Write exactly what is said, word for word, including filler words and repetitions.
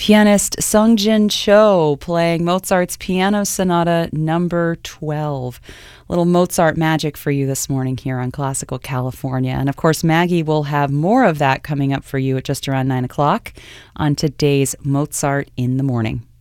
Pianist Sungjin Cho playing Mozart's Piano Sonata number twelve. A little Mozart magic for you this morning here on Classical California. And of course, Maggie will have more of that coming up for you at just around nine o'clock on today's Mozart in the Morning.